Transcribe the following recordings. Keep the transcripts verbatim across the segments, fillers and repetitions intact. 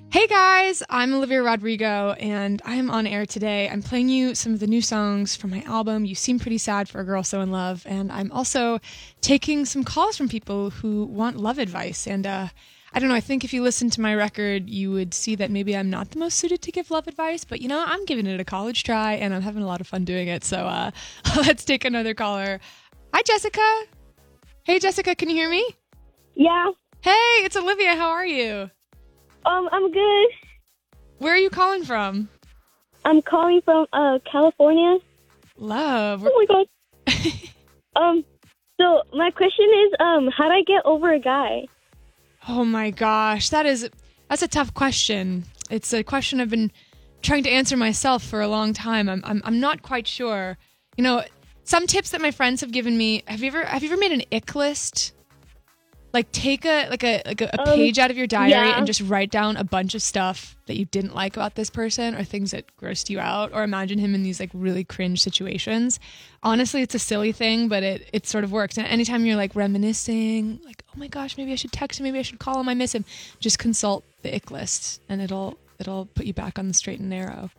Hey guys, I'm Olivia Rodrigo, and I'm on air today. I'm playing you some of the new songs from my album, You Seem Pretty Sad for a Girl So in Love, and I'm also taking some calls from people who want love advice. And uh, I don't know, I think if you listen to my record, you would see that maybe I'm not the most suited to give love advice, but you know, I'm giving it a college try, and I'm having a lot of fun doing it. So uh, let's take another caller. Hi, Jessica. Hey, Jessica, can you hear me? Yeah. Hey, it's Olivia. How are you? Um, I'm good. Where are you calling from? I'm calling from uh California. Love. Oh my god. um, so my question is, um, how do I get over a guy? Oh my gosh, that is that's a tough question. It's a question I've been trying to answer myself for a long time. I'm I'm I'm not quite sure. You know, some tips that my friends have given me. Have you ever have you ever made an ick list? Like take a like a like a, a Um, page out of your diary yeah. and just write down a bunch of stuff that you didn't like about this person or things that grossed you out, or imagine him in these like really cringe situations. Honestly, it's a silly thing, but it it sort of works. And anytime you're like reminiscing, like, oh my gosh, maybe I should text him, maybe I should call him, I miss him, just consult the ick list and it'll it'll put you back on the straight and narrow.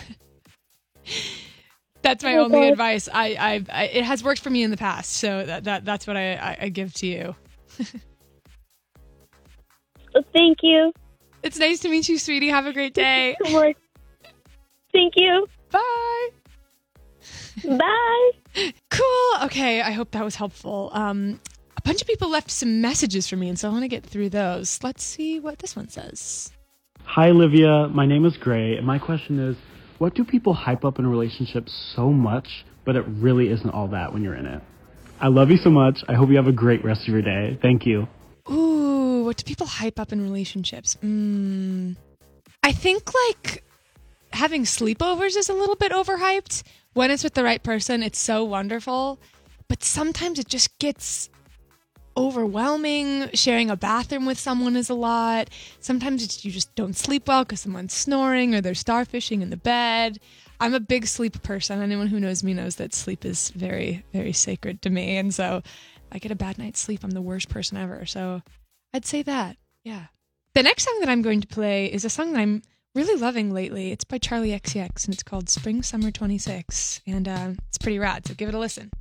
That's my Oh, only God. advice. I, I I it has worked for me in the past, so that, that that's what I, I, I give to you. Oh, thank you. It's nice to meet you, sweetie. Have a great day. Good work. Thank you. Bye. Bye. Cool. Okay, I hope that was helpful. Um, a bunch of people left some messages for me, and so I want to get through those. Let's see what this one says. Hi, Olivia. My name is Gray, and my question is, what do people hype up in a relationship so much, but it really isn't all that when you're in it? I love you so much. I hope you have a great rest of your day. Thank you. Ooh, what do people hype up in relationships? Mm, I think like having sleepovers is a little bit overhyped. When it's with the right person, it's so wonderful. But sometimes it just gets overwhelming. Sharing a bathroom with someone is a lot. Sometimes it's, you just don't sleep well because someone's snoring or they're starfishing in the bed. I'm a big sleep person. Anyone who knows me knows that sleep is very, very sacred to me. And so if I get a bad night's sleep, I'm the worst person ever. So I'd say that. Yeah. The next song that I'm going to play is a song that I'm really loving lately. It's by Charlie X C X and it's called Spring Summer twenty-six. And uh, it's pretty rad. So give it a listen.